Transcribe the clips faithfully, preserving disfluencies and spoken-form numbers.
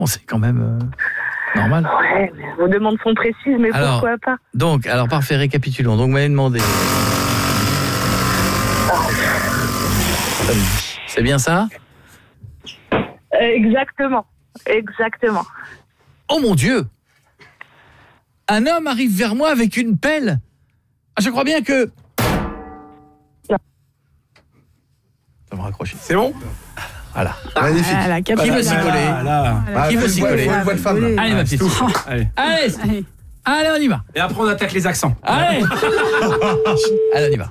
Bon, c'est quand même euh, normal. Ouais, mais vos demandes sont précises, mais alors, pourquoi pas? Donc, alors parfait, récapitulons. Donc, vous m'avez demandé... C'est bien ça? euh, Exactement, exactement. Oh mon Dieu! Un homme arrive vers moi avec une pelle. Ah, je crois bien que... Non. Ça va raccrocher. C'est bon? Voilà. Magnifique. Ah, la Qui veut s'y coller? Là. Ah, Qui veut s'y coller? Une voix de femme. là. Allez, ma petite. Allez. Allez, Allez. allez, on y va. Et après, on attaque les accents. Allez. Allez, on y va.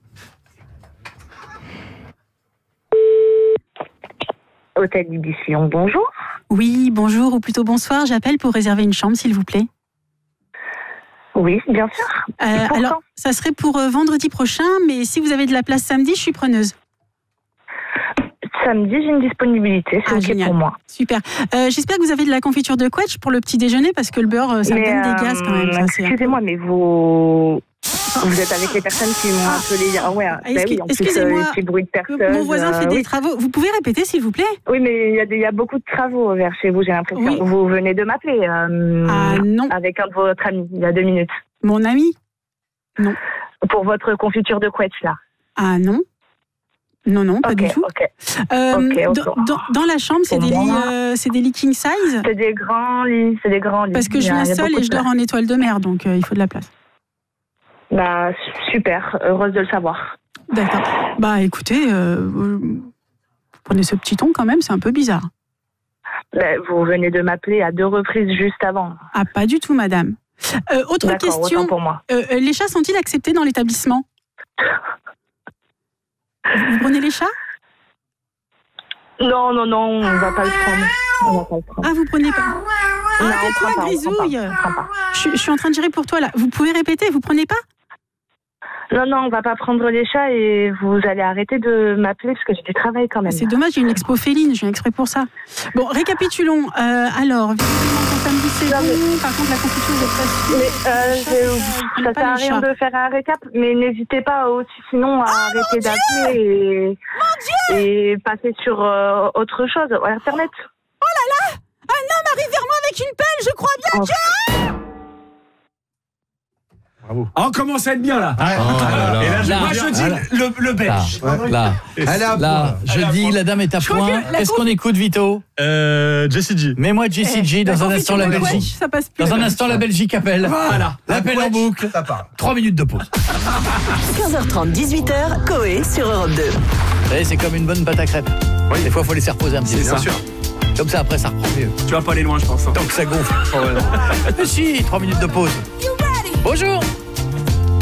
Hôtel Ibis Lyon, bonjour. Oui, bonjour, ou plutôt bonsoir. J'appelle pour réserver une chambre, s'il vous plaît. Oui, bien sûr. Euh, Pour alors, quand? ça serait pour euh, vendredi prochain, mais si vous avez de la place samedi, je suis preneuse. Samedi, j'ai une disponibilité, c'est Ah, ok génial. pour moi. Super. Euh, J'espère que vous avez de la confiture de quetch pour le petit déjeuner, parce que le beurre, euh, ça Mais, donne des euh, gaz quand même. Ça, c'est- excusez-moi, mais vous... Vous êtes avec les personnes qui m'ont appelé hier. Ah ouais, bah Excu- oui, en plus, excusez-moi, euh, les petits bruits de personnes. Mon voisin fait euh, des oui. travaux. Vous pouvez répéter, s'il vous plaît? Oui, mais il y, a des- il y a beaucoup de travaux vers chez vous, j'ai l'impression. Oui. Vous venez de m'appeler euh, Ah non, avec un de votre ami, il y a deux minutes. mon ami? Pour votre confiture de couette, là. Ah non. Non, non, pas Ok, du tout. ok. Euh, ok, ok. dans, dans- dans la chambre, c'est Pour des, lits, moi. euh, c'est des lits king size? C'est des grands lits, c'est des grands lits. Parce que Il je y a- viens il y a seule beaucoup et je de dors en étoile de mer, donc euh, il faut de la place. Bah, super, heureuse de le savoir. D'accord. Bah écoutez, euh, vous prenez ce petit ton quand même, c'est un peu bizarre. Bah, vous venez de m'appeler à deux reprises juste avant. Ah, pas du tout, madame. Euh, autre D'accord, question, autant pour moi. euh, euh, les chats sont-ils acceptés dans l'établissement? vous, vous prenez les chats? Non, non, non, on va pas le prendre. On va pas le prendre. Ah, vous prenez pas? Non, Ah, on tais-toi, prend pas, on prend pas, grisouille. on prend pas. Je, je suis en train de gérer pour toi là. Vous pouvez répéter, vous prenez pas? Non, non, on va pas prendre les chats et vous allez arrêter de m'appeler parce que j'ai du travail quand même. C'est dommage, j'ai une expo féline, je viens exprès pour ça. Bon, récapitulons. Euh, alors, visiblement, ton samedi c'est Non, mais- bon. Par contre, la confiture, vous êtes pas sûre. Mais euh, je- ça pas sert à les rien chats. de faire un récap, mais n'hésitez pas aussi sinon à arrêter d'appeler et, et passer sur euh, autre chose, Internet. Un homme arrive vers moi avec une pelle, je crois bien. Oh. Oh, on commence à être bien là. Oh là là. Et là, je, Là. moi, je dis Là. le, le belge. Là, là, Elle est à là, point. je dis, la dame est à crois point. que la Qu'est-ce conf- qu'on écoute, Vito? Euh, Jessie G. Mets-moi Jessie G, dans un instant la confiture de Belgique. Welsh, ça passe plus. Dans un instant la Belgique appelle. Voilà. L'appel en boucle. Ça part. Trois minutes de pause. quinze heures trente, dix-huit heures, Coé sur Europe deux. Vous savez, c'est comme une bonne pâte à crêpes. Oui. Des fois, il faut laisser reposer un petit peu. Bien sûr. Comme ça, après, ça reprend mieux. Tu vas pas aller loin, je pense. hein. Tant que ça gonfle. Mais si, trois minutes de pause. Bonjour.